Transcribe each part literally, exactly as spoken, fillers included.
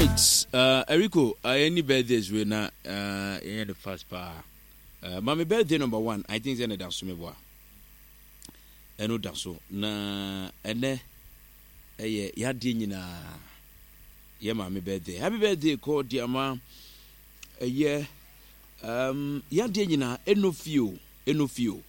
right, uh, Eriko, uh, any birthdays we na uh, in the first part. Uh, my birthday number one, I think it's that's me boy. I know that's so. Na ene, eh, ya di na, ya my birthday. Happy birthday, called dear ma. A year, um, ya di na eno few, eno few.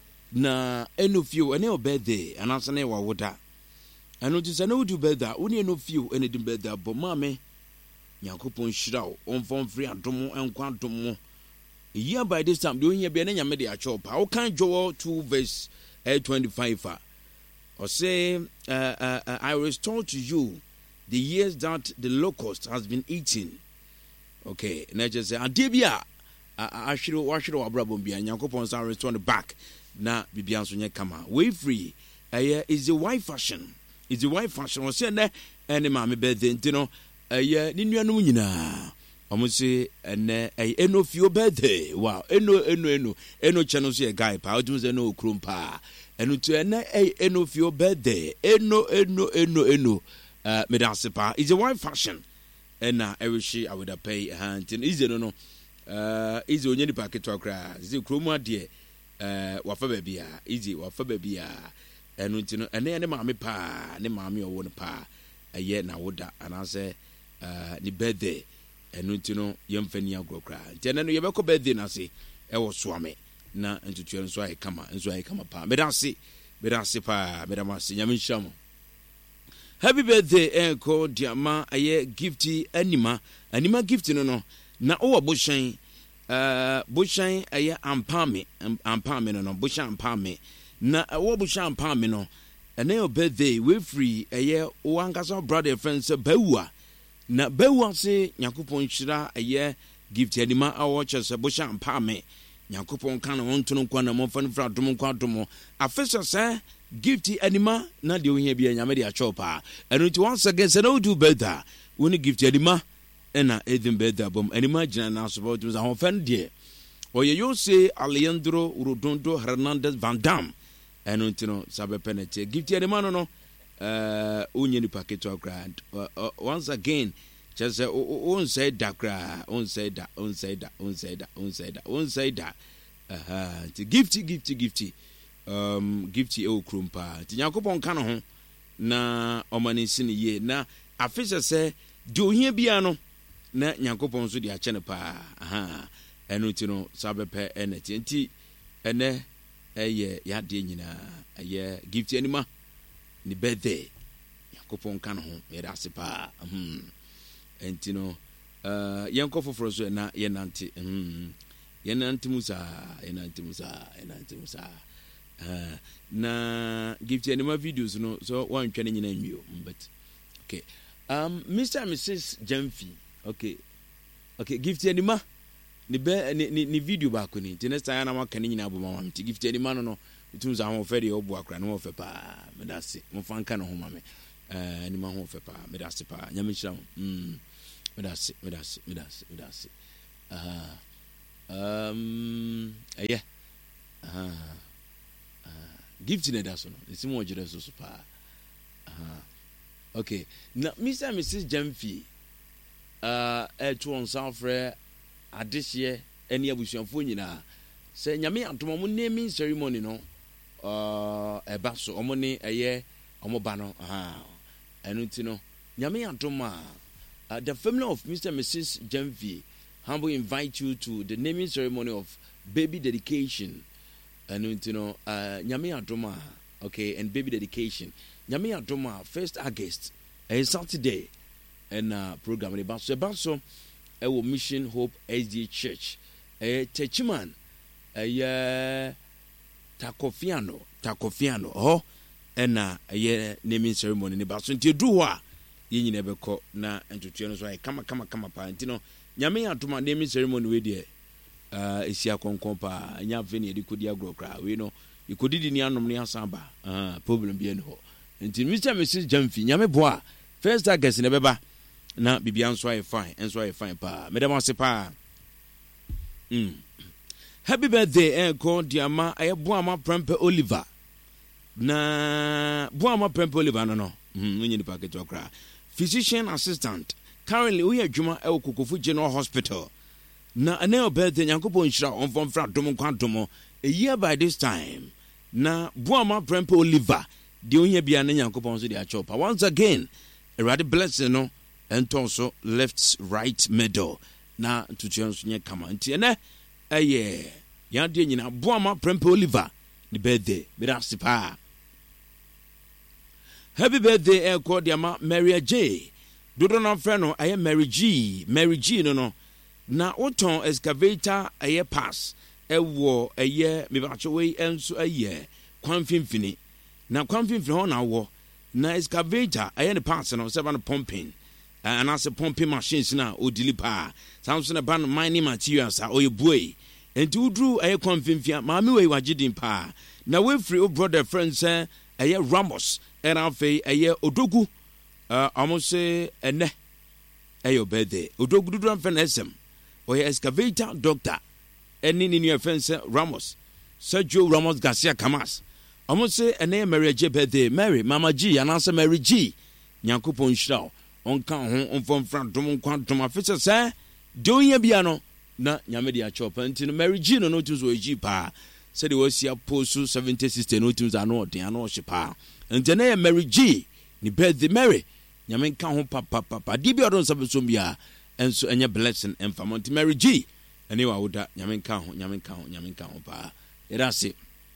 Na eno few, ene o birthday, and answer ne wa water. I notice I know do better. Only no few anything better, but mammy, Yakupon shroud on form free and domo and quantum. A year by this time, doing your benny media chop. How can Joel two verse eight twenty five? Or say, uh, uh, uh, I restore to you the years that the locust has been eating. Okay, and I just say, Adibia, I should wash it or brabum be and Yakupons are returned back. Na Bibiansunya Kama. Way free. Uh, is the white fashion. Is the white fashion was saying that any mammy birthday, you know, a year in your numina. Almost say, and a eno few birthday. Wow, eno, eno, eno, eno channel see a guy, power to no crumpa. And to an a eno few birthday, eno, eno, eno, eno, uh, Medansepa is a white fashion. And now every she I would have pay a hand in easy, no, uh, is only the packet to cry. Is it chroma dear, uh, wafa baby, easy, wafa baby. And you know, and then the mammy pa, the mammy or one pa, a year now would that, and I say, uh, the birthday, and you know, young Fenia go cry. Then you ever go birthday, and I say, I was swami, na and to turn so I come, and so I come upon. But I see, but I see pa, but I must see, Yamin Shamo. Happy birthday, Uncle, dear ma, a year gifty anima, anima gifting, no, no, na oh, bushine, uh, bushine, a year ampame, ampame, no, bushan ampame. Na wobusha mpame no ene your birthday we free eye wankasa brother friend say bewa na bewa se yakupon hira eye gift anima awo chese busha mpame yakupon kan won tunu kwa na monfa no fra dom kwa dom afesa say gift anima na de ohia bia nyame de achopa eno ti once again say no do better woni gift anima ena edin better bom anima gina na so bot ho fan de oye yo say Alejandro Rodondo Hernandez Van Dam and you know, Sabe Penete. Give to the man, no, uh, Union packet of grand. Once again, just say, on say that, cry, on say that, on say that, on say that, on say that, on say that. Uh, gifty, gifty, gifty, um, gifty, oh, crumpa. Tinyakopon Cano, na Omani Sini ye, na a fisher say, do here piano, na Yakopon Sudi a chenepa, aha, and you know, Sabe Pe and a T N T, and eh. Eye ya de nyina eye gift anima ni birthday yakopon kan ho ye da sepa hmm entino uh yanko foforo so na ye nante hmm ye nante musa ye nante musa ye nante musa uh na gift anima videos no so wan twene nyina nwio but okay um Mister and Missus Jamfi okay okay gift anima ni be ni ni video ba ko ni ti next time na maka ni nyina aboma mam ti gift ani ma no no itum za ho fe de obu akra no ho fe pa me da se mo fanka no ho ma me eh ni ma ho fe pa me da se pa nyame hira mm me da se me da se me da se me da se ah um eh ah gift ni da so no isi mo jira so so pa ah okay na Mister and Missus Jamfi uh e to on Southfre adehye eni abusuanfo nyina se nyame antomo mo naming ceremony no uh eba so omo ne eye omo ba no ha enu ti no nyame antoma uh, the family of Mister and Missus Jamfi humble invite you to the naming ceremony of baby dedication enu ti no uh nyame antoma okay and baby dedication nyame antoma first August a Saturday and uh program e ba so eba so Ewo Mission Hope S D Church. Eh, Churchman. Eh, Takofiano, Takofiano. Oh, ena eh naming ceremony ne ba so nti duwa. Ye nyine beko na entutuano so ai kama kama kama pa ntino nyame atoma naming ceremony we de uh esia konkon pa nya veni de kodi agro kra we no ikodidi ni anom ne asamba ah problem bi ene ho nti Mister and Missus Jamfi nyame boa first August ne beba na bibia nso ay fine enso ay fine pa medam ase pa mm happy birthday eh ko diama ay boama Prempe Oliver na boama Prempe Oliver no no mm nyi ni packet okra physician assistant currently we adwuma e Kokofu General Hospital na ane obede Nyankopon nhyira onfom fra dom kwantom a year by this time na Boama Prempo Oliver de ohia bia na Nyankopon so de achopa once again erade blessing no entonso left right middle na tutuanso nye kama nti ene eye ya de nyina Boama Prempo Oliver the birthday birasipa happy birthday e ko de ma Mary J dodo na friend no aye Mary G Mary G no no na oton excavator aye pass ewo aye mebacho we enso aye kwanfimfini na kwanfimfini ho na wo na excavator aye ne pass no se ba no pumping and as a pumping machines na odili pa sounds na ban mining materials a oye boy enti udru aye kwanfimfia ma me we wagidin pa na we free o brother friends eh aye Ramos and afi aye Odogu uh almost say ene aye birthday Odogu dudu am friend SM oye excavator doctor eni ni new friends Ramos Sergio Ramos Garcia Camas almost say ene Mary J birthday Mary Mama G and answer Mary G Nyankopon hira onka ho onfom fra dom kwantom afisa say do ye bia no na nyame dia chopa ntino Mary G no no tuzo G pa said was here post seventy sister no tuzo ano odin ano hyepa ntene Mary G ni birthday Mary nyame nka ho papa papa di bia don sabeso bia enso enye blessing emfamont Mary G ene wa woda nyame nka ho nyame nka ho nyame nka ho pa era se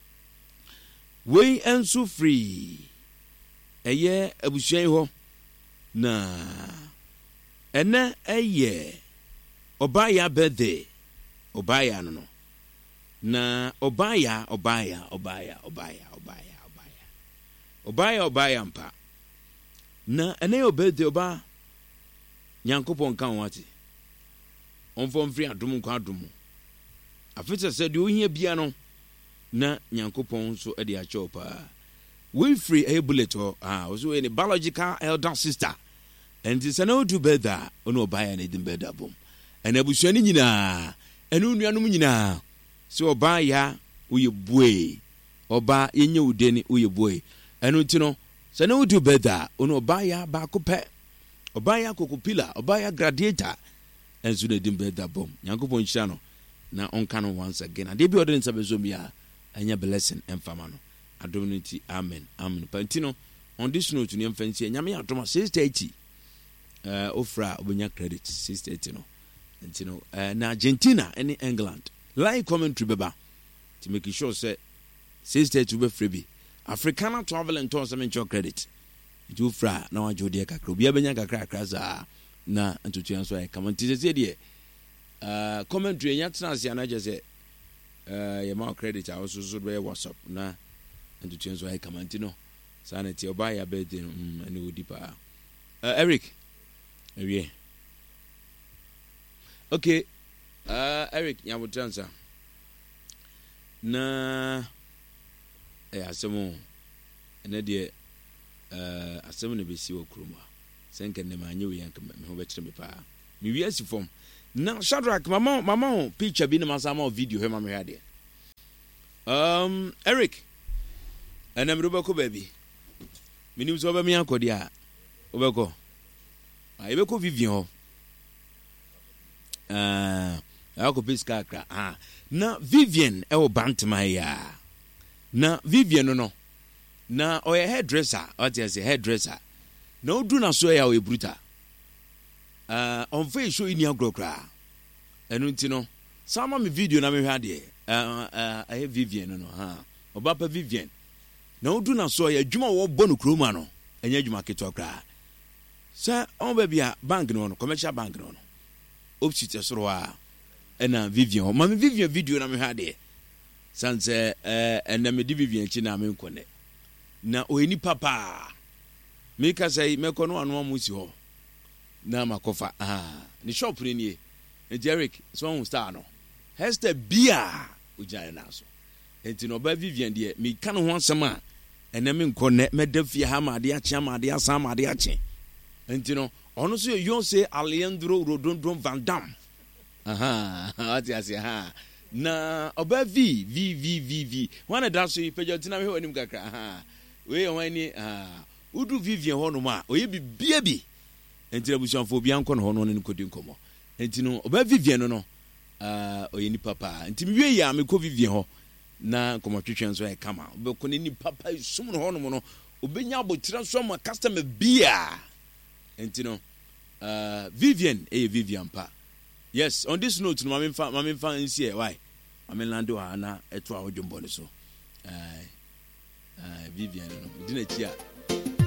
we enso free eye abusuan ho na ene eye Obaya birthday Obaya no no na Obaya Obaya Obaya Obaya Obaya Obaya Obaya Obaya mpa na ene birthday oba Nyankopon kan wati onfom free adom kwa adom afisa se de ohia bia no na Nyankopon so e de achopa we free a bullet o ah so any biological elder sister and it's an old birthday ono Obaya na din birthday bom and abusuani nyina enu nuanom nyina so Obaya uye boy oba yenye udeni uye boy enu ntino se na udu beda ono Obaya ba ko pe Obaya kokopila Obaya gladiator enso na dim beda bom Nyankopon hira no na onka no once again ade bi odin sabezomia anya blessing emfama no adomnity amen amen pantino on this note ni emfansi nyame adoma six thirty uh ofra obenya credit six thirty no you know, uh, na Argentina and England. Like commentary beba to make sure say sister to be freebie. Africana travel and tour some your credit. Do fra now a jodia kakro. Be a benya kakra kraza na and to chance why come on to say uh commentary yatna si anaje say uh your more credit I also should be WhatsApp na and to chance why come on to know. Sanity or buy a bed and it would deeper. Uh Eric. Yeah. Okay, uh, Eric, nyamutanza na eh asemo ene de eh asemo ne besi okruma senke ne manye we yanka me ho be kire me pa me wi asifom na Shadrack mama mama picture bi ne masama video he mama hade um Eric ana mruba ko baby minim so ba mi akodi a obeko a ebeko Vivian Uh, ako piska kra ah na Vivian e wo bantama ya na Vivian no no na oye hairdresser o te say hairdresser na odu na so ya o ebruta uh on face show ini agrokra enu nti no sama me video na me hwa de uh uh I Vivian no no ha obapa Vivian na odu na so ya adwuma wo bo no kroma no enya adwuma keto kra sa on ba bia bank no no commercial bank no no opsite soroa ena Vivian ma me Vivian video na me hade sanse eh ena me di Vivian chi na me nkone na oeni papa me ka sai me kono anu amusi ho na makofa ah ni shop ni nie e Derek so on star no Hester bia ujane na so enti no ba Vivian de me ka no ho asema ena me nkone me da fie ha ma de ache ma de asa ma de ache enti no ono so you say Alejandro Rodondron Van Dam aha what you say ha na oba v v v v v one da so pejotina me honim kakra aha we won ni ah udu Vivian ho no ma oye bibia bi enti na busuafo bi anko no no ne kodi nkomo enti no oba Vivian no no ah uh, oyeni papa enti mi wie ya me ko Vivian ho na komo twetwe nso e kama obeko ne ni papa sum no hono no obenya abotira so ma customer bia enti no uh Vivian eh Vivian pa. Yes, on this note no mama mfa mama mfa nsi e why mama lando ha na eto a odwombo ne so uh uh Vivian no di na chi a